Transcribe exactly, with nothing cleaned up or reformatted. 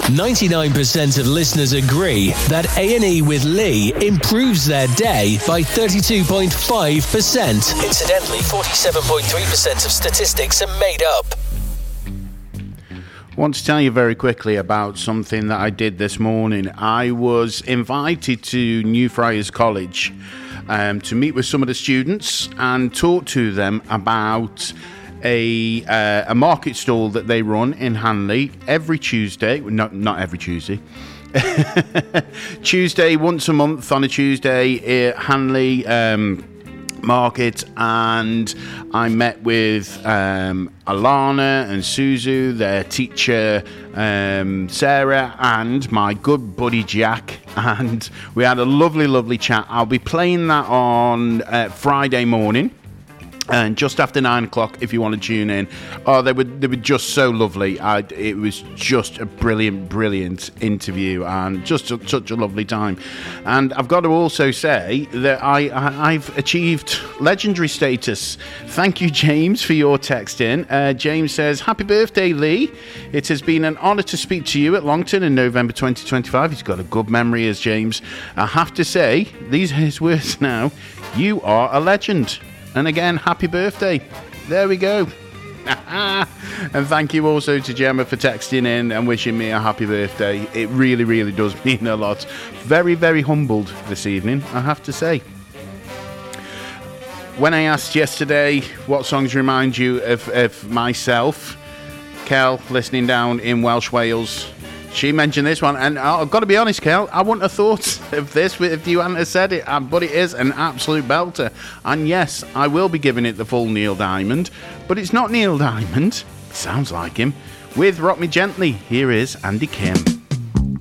ninety-nine percent of listeners agree that A and E with Lee improves their day by thirty-two point five percent. Incidentally, forty-seven point three percent of statistics are made up. I want to tell you very quickly about something that I did this morning. I was invited to New Friars College um, to meet with some of the students and talk to them about a uh, a market stall that they run in Hanley every Tuesday. Not not every Tuesday. Tuesday, once a month on a Tuesday at Hanley um, Market, and I met with um, Alana and Suzu, their teacher um, Sarah, and my good buddy Jack, and we had a lovely, lovely chat. I'll be playing that on uh, Friday morning. And just after nine o'clock, if you want to tune in. Oh, they were they were just so lovely. I, it was just a brilliant, brilliant interview, and just a, such a lovely time. And I've got to also say that I, I I've achieved legendary status. Thank you, James, for your text in. Uh, James says, "Happy birthday, Lee! It has been an honour to speak to you at Longton in November twenty twenty-five." He's got a good memory, as James. I have to say, these are his words now. You are a legend. And again, happy birthday. There we go. And thank you also to Gemma for texting in and wishing me a happy birthday. It really, really does mean a lot. Very, very humbled this evening, I have to say. When I asked yesterday what songs remind you of, of myself, Kel, listening down in Welsh Wales, she mentioned this one, and I've got to be honest, Kel, I wouldn't have thought of this if you hadn't have said it, but it is an absolute belter. And yes, I will be giving it the full Neil Diamond, but it's not Neil Diamond, it sounds like him. With Rock Me Gently, here is Andy Kim.